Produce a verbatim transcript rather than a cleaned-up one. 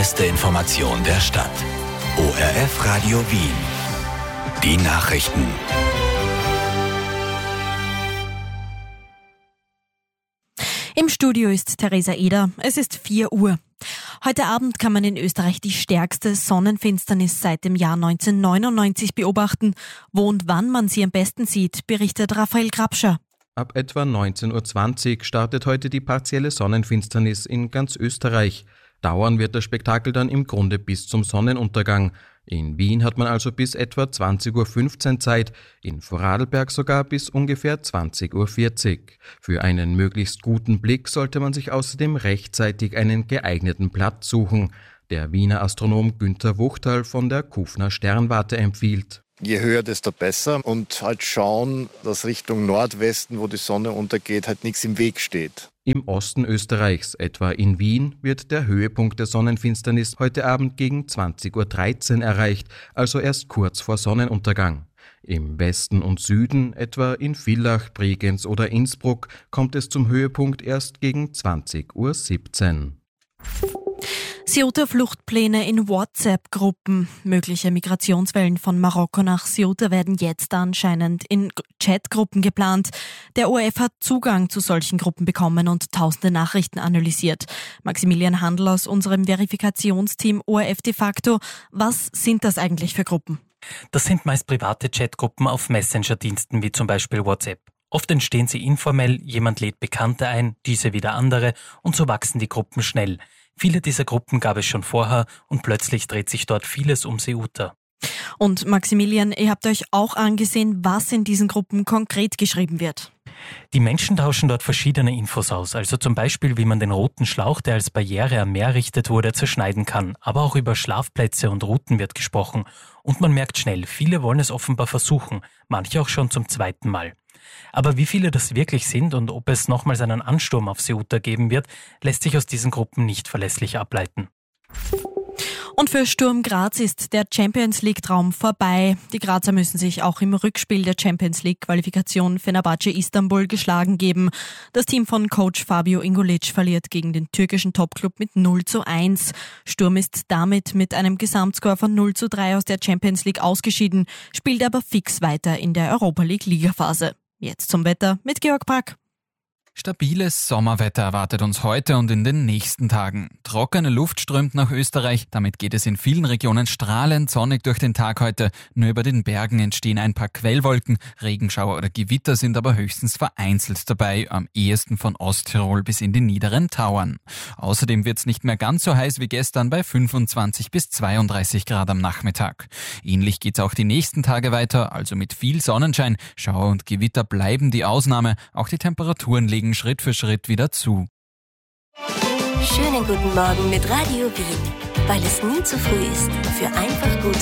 beste Information der Stadt. O R F Radio Wien. Die Nachrichten. Im Studio ist Theresa Eder. Es ist vier Uhr. Heute Abend kann man in Österreich die stärkste Sonnenfinsternis seit dem Jahr neunzehnhundertneunundneunzig beobachten. Wo und wann man sie am besten sieht, berichtet Raphael Grabscher. Ab etwa neunzehn Uhr zwanzig startet heute die partielle Sonnenfinsternis in ganz Österreich. Dauern wird das Spektakel dann im Grunde bis zum Sonnenuntergang. In Wien hat man also bis etwa zwanzig Uhr fünfzehn Zeit, in Vorarlberg sogar bis ungefähr zwanzig Uhr vierzig. Für einen möglichst guten Blick sollte man sich außerdem rechtzeitig einen geeigneten Platz suchen. Der Wiener Astronom Günther Wuchtal von der Kufner Sternwarte empfiehlt: Je höher, desto besser und halt schauen, dass Richtung Nordwesten, wo die Sonne untergeht, halt nichts im Weg steht. Im Osten Österreichs, etwa in Wien, wird der Höhepunkt der Sonnenfinsternis heute Abend gegen zwanzig Uhr dreizehn erreicht, also erst kurz vor Sonnenuntergang. Im Westen und Süden, etwa in Villach, Bregenz oder Innsbruck, kommt es zum Höhepunkt erst gegen zwanzig Uhr siebzehn. Ceuta-Fluchtpläne in WhatsApp-Gruppen. Mögliche Migrationswellen von Marokko nach Ceuta werden jetzt anscheinend in Chatgruppen geplant. Der O R F hat Zugang zu solchen Gruppen bekommen und tausende Nachrichten analysiert. Maximilian Handl aus unserem Verifikationsteam O R F de facto. Was sind das eigentlich für Gruppen? Das sind meist private Chatgruppen auf Messenger-Diensten wie zum Beispiel WhatsApp. Oft entstehen sie informell, jemand lädt Bekannte ein, diese wieder andere und so wachsen die Gruppen schnell. Viele dieser Gruppen gab es schon vorher und plötzlich dreht sich dort vieles um Ceuta. Und Maximilian, ihr habt euch auch angesehen, was in diesen Gruppen konkret geschrieben wird. Die Menschen tauschen dort verschiedene Infos aus, also zum Beispiel, wie man den roten Schlauch, der als Barriere am Meer errichtet wurde, zerschneiden kann. Aber auch über Schlafplätze und Routen wird gesprochen. Und man merkt schnell, viele wollen es offenbar versuchen, manche auch schon zum zweiten Mal. Aber wie viele das wirklich sind und ob es nochmals einen Ansturm auf Ceuta geben wird, lässt sich aus diesen Gruppen nicht verlässlich ableiten. Und für Sturm Graz ist der Champions-League-Traum vorbei. Die Grazer müssen sich auch im Rückspiel der Champions-League-Qualifikation Fenerbahce Istanbul geschlagen geben. Das Team von Coach Fabio Ingulic verliert gegen den türkischen Topclub mit null zu eins. Sturm ist damit mit einem Gesamtscore von null zu drei aus der Champions League ausgeschieden, spielt aber fix weiter in der Europa-League-Ligaphase. Jetzt zum Wetter mit Georg Brack. Stabiles Sommerwetter erwartet uns heute und in den nächsten Tagen. Trockene Luft strömt nach Österreich, damit geht es in vielen Regionen strahlend sonnig durch den Tag heute. Nur über den Bergen entstehen ein paar Quellwolken, Regenschauer oder Gewitter sind aber höchstens vereinzelt dabei, am ehesten von Osttirol bis in die niederen Tauern. Außerdem wird es nicht mehr ganz so heiß wie gestern bei fünfundzwanzig bis zweiunddreißig Grad am Nachmittag. Ähnlich geht's auch die nächsten Tage weiter, also mit viel Sonnenschein. Schauer und Gewitter bleiben die Ausnahme, auch die Temperaturen legen Schritt für Schritt wieder zu. Schönen guten Morgen mit Radio Wien, weil es nie zu früh ist für einfach gute